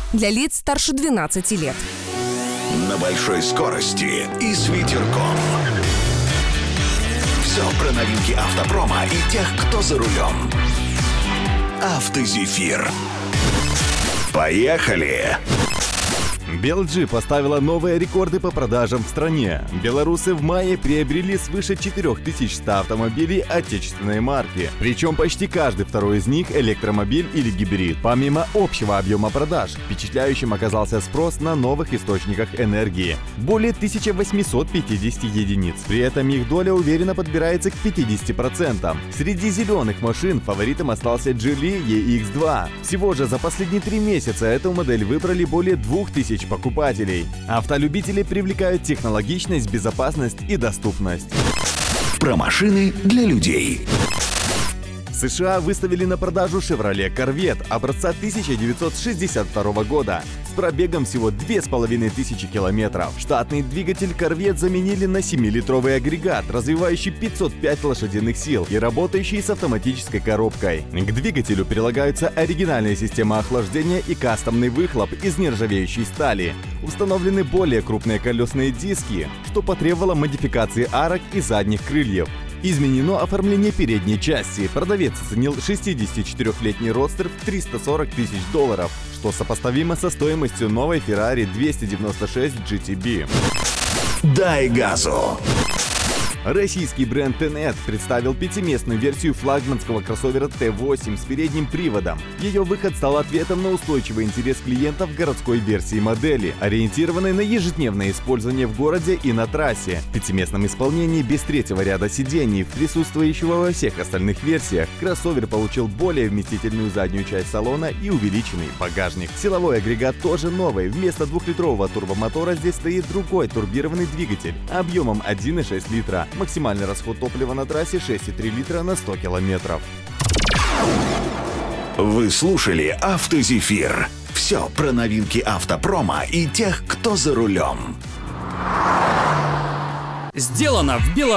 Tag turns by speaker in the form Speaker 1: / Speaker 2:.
Speaker 1: для лиц старше 12 лет.
Speaker 2: На большой скорости и с ветерком. Все про новинки автопрома и тех, кто за рулем. Автозефир. Поехали!
Speaker 3: BLG поставила новые рекорды по продажам в стране. Белорусы в мае приобрели свыше 4100 автомобилей отечественной марки. Причем почти каждый второй из них электромобиль или гибрид. Помимо общего объема продаж, впечатляющим оказался спрос на новых источниках энергии. Более 1850 единиц. При этом их доля уверенно подбирается к 50%. Среди зеленых машин фаворитом остался Geely EX2. Всего же за последние 3 месяца эту модель выбрали более 2000 покупателей. Автолюбители привлекают технологичность, безопасность и доступность.
Speaker 2: Про машины для людей.
Speaker 3: В США выставили на продажу Chevrolet Corvette образца 1962 года с пробегом всего 2500 километров. Штатный двигатель Corvette заменили на 7-литровый агрегат, развивающий 505 лошадиных сил и работающий с автоматической коробкой. К двигателю прилагаются оригинальная система охлаждения и кастомный выхлоп из нержавеющей стали. Установлены более крупные колесные диски, что потребовало модификации арок и задних крыльев. Изменено оформление передней части. Продавец оценил 64-летний родстер в $340 000, что сопоставимо со стоимостью новой Ferrari 296 GTB.
Speaker 2: Дай газу!
Speaker 3: Российский бренд Tenet представил 5-местную версию флагманского кроссовера T8 с передним приводом. Ее выход стал ответом на устойчивый интерес клиентов городской версии модели, ориентированной на ежедневное использование в городе и на трассе. В 5-местном исполнении без третьего ряда сидений, присутствующего во всех остальных версиях, кроссовер получил более вместительную заднюю часть салона и увеличенный багажник. Силовой агрегат тоже новый. Вместо 2-литрового турбомотора здесь стоит другой турбированный двигатель объемом 1,6 литра. Максимальный расход топлива на трассе 6,3 литра на 100 километров.
Speaker 2: Вы слушали «Автозефир». Все про новинки автопрома и тех, кто за рулем.
Speaker 4: Сделано в Беларуси.